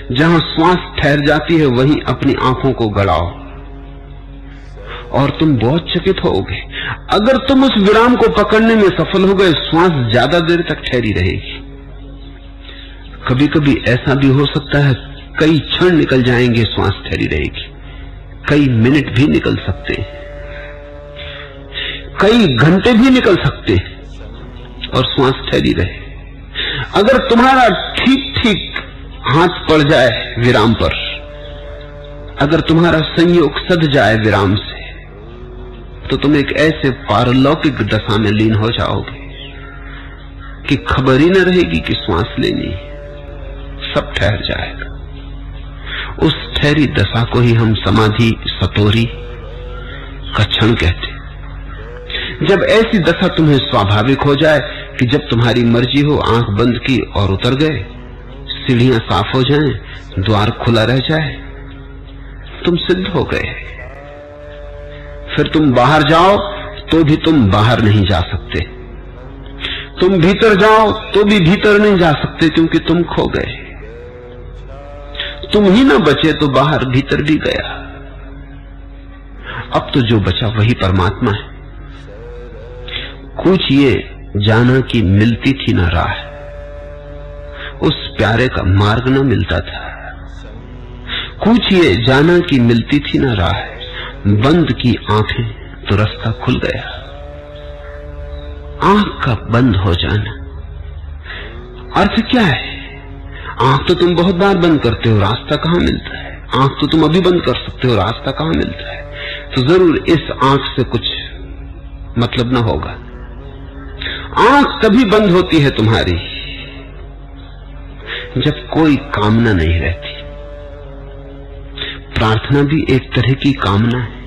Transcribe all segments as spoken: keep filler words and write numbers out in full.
जहां श्वास ठहर जाती है वहीं अपनी आंखों को गड़ाओ और तुम बहुत चकित होगे। अगर तुम उस विराम को पकड़ने में सफल हो गए, श्वास ज्यादा देर तक ठहरी रहेगी। कभी कभी ऐसा भी हो सकता है कई क्षण निकल जाएंगे, श्वास ठहरी रहेगी। कई मिनट भी निकल सकते हैं, कई घंटे भी निकल सकते हैं और श्वास ठहरी रहे। अगर तुम्हारा ठीक ठीक हाथ पड़ जाए विराम पर, अगर तुम्हारा संयोग सध जाए विराम से, तो तुम एक ऐसे पारलौकिक दशा में लीन हो जाओगे कि खबर ही न रहेगी कि श्वास लेनी, सब ठहर जाएगा। उस ठहरी दशा को ही हम समाधि सतोरी का क्षण कहते। जब ऐसी दशा तुम्हें स्वाभाविक हो जाए कि जब तुम्हारी मर्जी हो आंख बंद की और उतर गए, सीढ़ियां साफ हो जाएं, द्वार खुला रह जाए, तुम सिद्ध हो गए। फिर तुम बाहर जाओ तो भी तुम बाहर नहीं जा सकते, तुम भीतर जाओ तो भी भीतर नहीं जा सकते, क्योंकि तुम खो गए। तुम ही ना बचे तो बाहर भीतर भी गया। अब तो जो बचा वही परमात्मा है। कुछ ये जाना कि मिलती थी ना राह, उस प्यारे का मार्ग न मिलता था। कुछ ये जाना कि मिलती थी ना राह, बंद की आंखें तो रास्ता खुल गया। आंख का बंद हो जाना अर्थ क्या है? आंख तो तुम बहुत बार बंद करते हो, रास्ता कहां मिलता है? आंख तो तुम अभी बंद कर सकते हो, रास्ता कहां मिलता है? तो जरूर इस आंख से कुछ मतलब ना होगा। आंख तभी बंद होती है तुम्हारी जब कोई कामना नहीं रहती। प्रार्थना भी एक तरह की कामना है,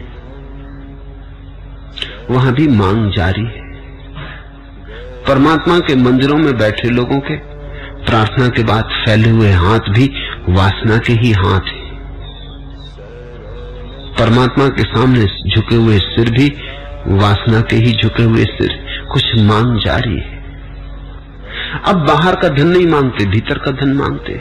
वहां भी मांग जारी है। परमात्मा के मंदिरों में बैठे लोगों के प्रार्थना के बाद फैले हुए हाथ भी वासना के ही हाथ हैं। परमात्मा के सामने झुके हुए सिर भी वासना के ही झुके हुए सिर। कुछ मांग जारी है। अब बाहर का धन नहीं मांगते, भीतर का धन मांगते।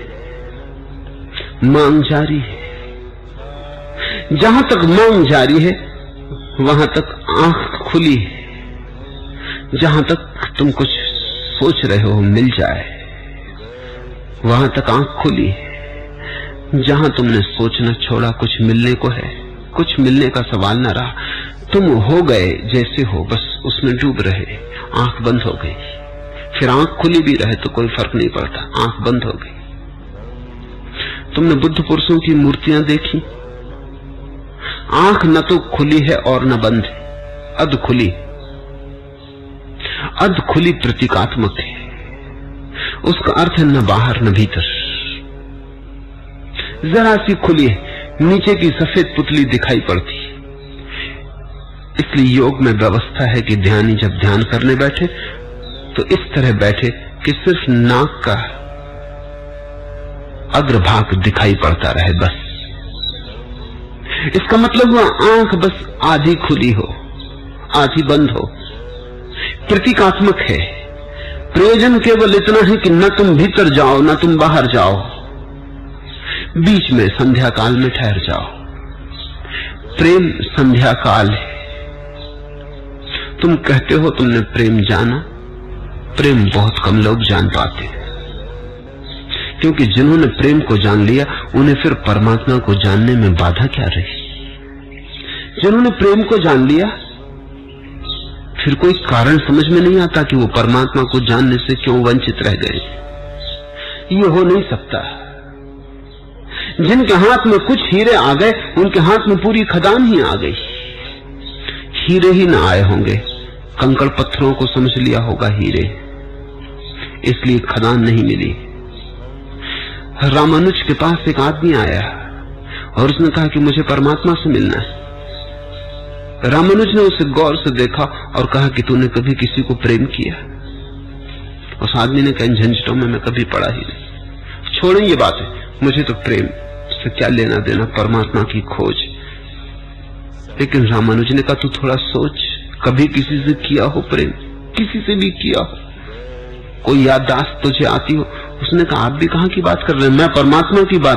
मांग जारी है। जहां तक मांग जारी है वहां तक आंख खुली है। जहां तक तुम कुछ सोच रहे हो मिल जाए, वहां तक आंख खुली है। जहां तुमने सोचना छोड़ा कुछ मिलने को है, कुछ मिलने का सवाल न रहा, तुम हो गए जैसे हो, बस उसमें डूब रहे। आंख बंद हो गई। फिर आंख खुली भी रहे तो कोई फर्क नहीं पड़ता, आंख बंद हो गई। तुमने बुद्ध पुरुषों की मूर्तियां देखी, आंख न तो खुली है और न बंद है, अध खुली। अध खुली प्रतीकात्मक है, उसका अर्थ है न बाहर न भीतर। जरा सी खुली है, नीचे की सफेद पुतली दिखाई पड़ती। इसलिए योग में व्यवस्था है कि ध्यानी जब ध्यान करने बैठे तो इस तरह बैठे कि सिर्फ नाक का अग्रभाग दिखाई पड़ता रहे, बस। इसका मतलब वह आंख बस आधी खुली हो, आधी बंद हो। प्रतीकात्मक है। प्रयोजन केवल इतना है कि न तुम भीतर जाओ न तुम बाहर जाओ, बीच में संध्या काल में ठहर जाओ। प्रेम संध्या काल है। तुम कहते हो तुमने प्रेम जाना, प्रेम बहुत कम लोग जान पाते हैं, क्योंकि जिन्होंने प्रेम को जान लिया उन्हें फिर परमात्मा को जानने में बाधा क्या रही। जिन्होंने प्रेम को जान लिया फिर कोई कारण समझ में नहीं आता कि वो परमात्मा को जानने से क्यों वंचित रह गए। ये हो नहीं सकता। जिनके हाथ में कुछ हीरे आ गए उनके हाथ में पूरी खदान ही आ गई। हीरे ही ना आए होंगे, कंकड़ पत्थरों को समझ लिया होगा हीरे, इसलिए खदान नहीं मिली। रामानुज के पास एक आदमी आया और उसने कहा कि मुझे परमात्मा से मिलना है। रामानुज ने उसे गौर से देखा और कहा कि तूने कभी किसी को प्रेम किया? उस आदमी ने कहा झंझटों में मैं कभी पड़ा ही नहीं, छोड़ें ये बात है, मुझे तो प्रेम से क्या लेना देना, परमात्मा की खोज। लेकिन रामानुज ने कहा तू थोड़ा सोच, कभी किसी से किया हो प्रेम? किसी से भी किया हो? कोई याददाश्त तुझे आती हो? उसने कहा आप भी कहां की बात कर रहे हैं, मैं परमात्मा की बात